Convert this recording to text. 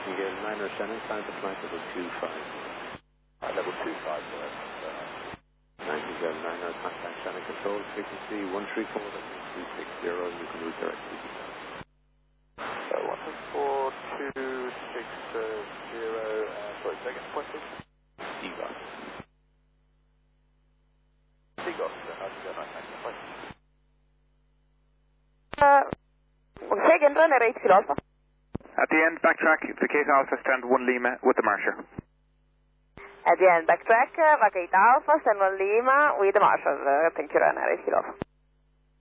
Nightingale 9 Shannon, climb to flight level 25. Level 25, correct. Nightingale 9 contact Shannon control, frequency 134.260, you can route directly. 142.260, sorry, second point please? EGOS. EGOS, Nightingale 9 flight. Say again, runner 8 Kilo Alpha. At the end, backtrack, the Kate Alpha, stand 1 Lima with the Marshal. At the end, backtrack, Vaca 8 Alpha, stand 1 Lima with the Marshal. Thank you, runner 8 Kilo Alpha.